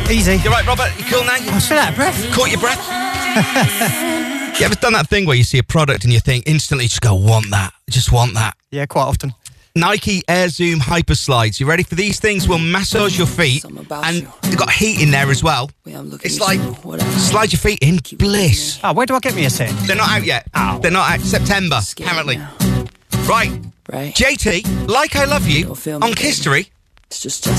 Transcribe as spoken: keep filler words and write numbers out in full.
Easy. You right, Robert? You cool now? I was feeling out of breath. Caught your breath? You ever done that thing where you see a product and you think instantly just go, want that, just want that? Yeah, quite often. Nike Air Zoom Hyper Slides. You ready for these things? Will massage your feet, and they've got heat in there as well. It's like slide your feet in, bliss. Oh, where do I get me a set? They're not out yet. Oh. They're not out. September, apparently. Right. J T, Like I Love You on History. It's just, just